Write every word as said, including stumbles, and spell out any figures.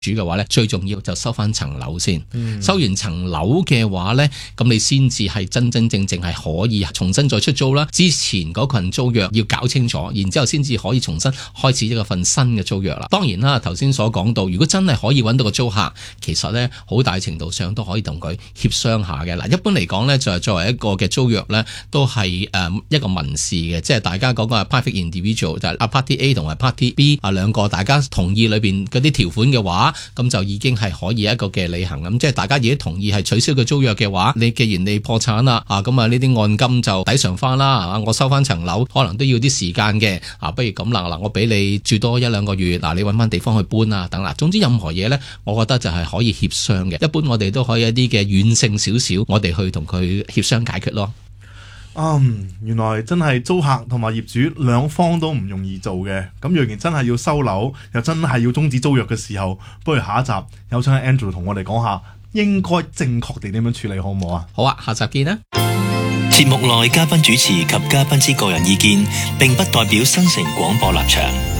主嘅話咧，最重要就收翻層樓先， 嗯、 收完層樓嘅話咧，咁你先至係真真正正係可以重新再出租啦。之前嗰群租約要搞清楚，然之後先至可以重新開始一個份新嘅租約啦。當然啦，頭先所講到，如果真係可以揾到個租客，其實咧好大程度上都可以同佢協商下嘅。嗱，一般嚟講咧，就係作為一個嘅租約咧，都係誒一個民事嘅，即係大家講個 private individual 就係 Party A 同埋 Party B 啊兩個大家同意裏邊嗰啲條款嘅話。咁就已經係可以一個嘅履行咁，即係大家已經同意係取消個租約嘅話，你既然你破產啦，啊咁啊呢啲按金就抵償翻啦，啊我收翻層樓可能都要啲時間嘅，啊不如咁啦，嗱我俾你住多一兩個月，嗱你搵翻地方去搬啊等啦，總之任何嘢呢，我覺得就係可以協商嘅，一般我哋都可以一啲嘅軟性少少，我哋去同佢協商解決咯。 嗯，原來真係租客同埋業主兩方都唔容易做嘅。咁若然真係要收樓，又真係要終止租約嘅時候，不如下一集有請 Andrew 同我哋講下應該正確地點樣處理，好唔好啊？ 好啊，下集見啦。 節目內嘉賓主持及嘉賓之個人意見，並不代表新城廣播立場。